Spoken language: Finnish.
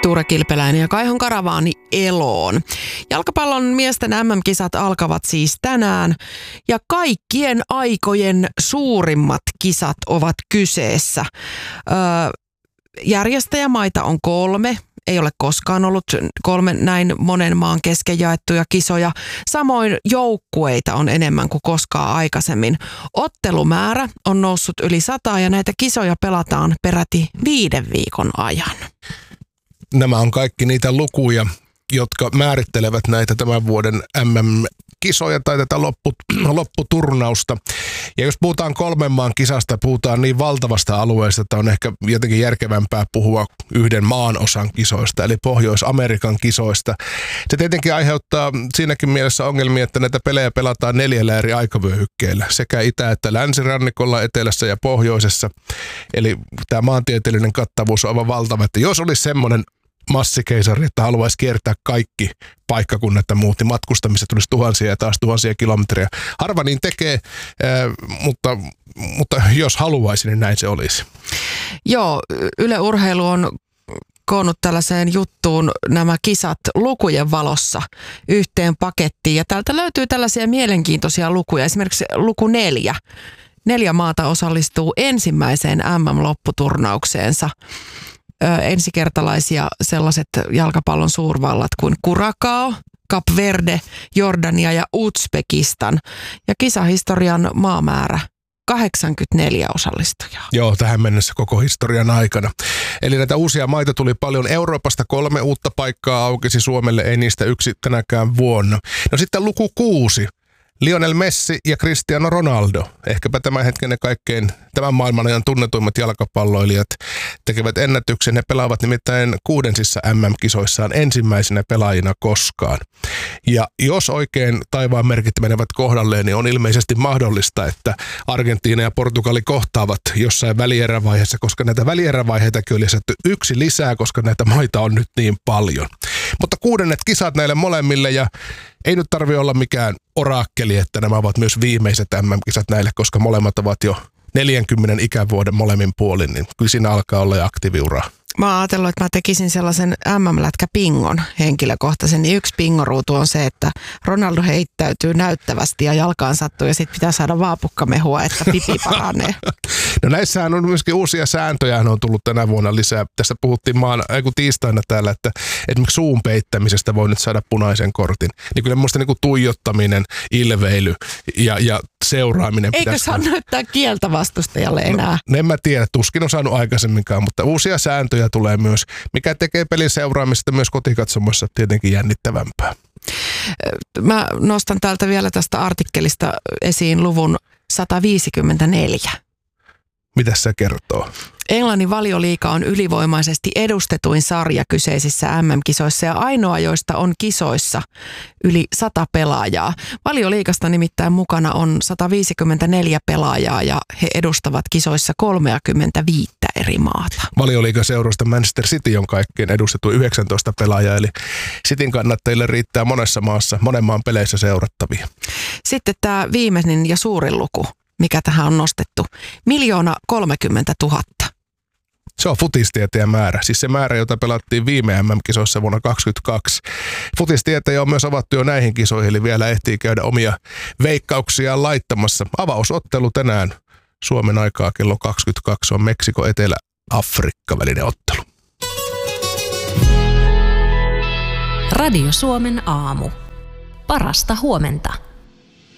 Tuure Kilpeläinen ja Kaihon Karavaani eloon. Jalkapallon miesten MM-kisat alkavat siis tänään ja kaikkien aikojen suurimmat kisat ovat kyseessä. Järjestäjämaita on 3. Ei ole koskaan ollut 3 näin monen maan kesken jaettuja kisoja. Samoin joukkueita on enemmän kuin koskaan aikaisemmin. Ottelumäärä on noussut yli 100 ja näitä kisoja pelataan peräti 5 viikon ajan. Nämä on kaikki niitä lukuja, jotka määrittelevät näitä tämän vuoden MM-kisoja tai tätä lopputurnausta. Ja jos puhutaan 3 maan kisasta, puhutaan niin valtavasta alueesta, että on ehkä jotenkin järkevämpää puhua yhden maan osan kisoista, eli Pohjois-Amerikan kisoista. Se tietenkin aiheuttaa siinäkin mielessä ongelmia, että näitä pelejä pelataan 4 eri aikavyöhykkeillä, sekä itä- että länsirannikolla, etelässä ja pohjoisessa. Eli tämä maantieteellinen kattavuus on aivan valtava, että jos olisi semmoinen massikeisari, että haluaisi kiertää kaikki paikkakunnat ja muut, niin matkustamista tulisi tuhansia ja taas tuhansia kilometriä. Harva niin tekee, mutta jos haluaisi, niin näin se olisi. Joo, Yle Urheilu on koonnut tällaiseen juttuun nämä kisat lukujen valossa yhteen pakettiin. Ja täältä löytyy tällaisia mielenkiintoisia lukuja. Esimerkiksi luku 4. 4 maata osallistuu ensimmäiseen MM-lopputurnaukseensa. Ensikertalaisia sellaiset jalkapallon suurvallat kuin Curaçao, Cap Verde, Jordania ja Uzbekistan. Ja kisahistorian maamäärä 84 osallistujaa. Joo, tähän mennessä koko historian aikana. Eli näitä uusia maita tuli paljon. Euroopasta 3 uutta paikkaa aukesi Suomelle, ei niistä yksi tänäkään vuonna. No sitten luku 6. Lionel Messi ja Cristiano Ronaldo, ehkäpä tämän maailman ajan tunnetuimmat jalkapalloilijat, tekevät ennätyksen. He pelaavat nimittäin 6 MM-kisoissaan ensimmäisenä pelaajina koskaan. Ja jos oikein taivaan merkit menevät kohdalleen, niin on ilmeisesti mahdollista, että Argentiina ja Portugali kohtaavat jossain välierävaiheessa, koska näitä välierävaiheitakin oli lisätty 1 lisää, koska näitä maita on nyt niin paljon. Mutta 6. kisat näille molemmille ja ei nyt tarvitse olla mikään oraakkeli, että nämä ovat myös viimeiset MM-kisat näille, koska molemmat ovat jo 40 ikävuoden molemmin puolin, niin kyllä siinä alkaa olla jo aktiiviuraa. Mä oon ajatellut, että mä tekisin sellaisen MM-lätkäpingon henkilökohtaisen, niin 1 pingoruutu on se, että Ronaldo heittäytyy näyttävästi ja jalkaan sattuu ja sitten pitää saada vaapukkamehua, että pipi paranee. No näissähän on myöskin uusia sääntöjä, on tullut tänä vuonna lisää. Tässä puhuttiin tiistaina täällä, että esimerkiksi suun peittämisestä voi nyt saada punaisen kortin. Niin kyllä minusta niin kuin tuijottaminen, ilveily ja seuraaminen. Eikö saa näyttää kieltä vastustajalle enää? No, en mä tiedä, tuskin on saanut aikaisemminkaan, mutta uusia sääntöjä tulee myös, mikä tekee pelin seuraamista myös kotikatsomossa tietenkin jännittävämpää. Mä nostan täältä vielä tästä artikkelista esiin luvun 154. Mitä se kertoo? Englannin Valioliiga on ylivoimaisesti edustetuin sarja kyseisissä MM-kisoissa ja ainoa, joista on kisoissa yli 100 pelaajaa. Valioliigasta nimittäin mukana on 154 pelaajaa ja he edustavat kisoissa 35 eri maata. Valioliigaseurasta Manchester City on kaikkein edustettu 19 pelaajaa, eli Cityn kannattajille riittää monessa maassa, monen maan peleissä seurattavia. Sitten tämä viimeinen ja suurin luku, mikä tähän on nostettu, 1 030 000. Se on futistietäjä määrä, siis se määrä, jota pelattiin viime MM-kisoissa vuonna 2022. Futistietäjä on myös avattu jo näihin kisoihin, eli vielä ehtii käydä omia veikkauksiaan laittamassa. Avausottelu tänään Suomen aikaa kello 22 on Meksiko-Etelä-Afrikka välinen ottelu. Radio Suomen aamu. Parasta huomenta.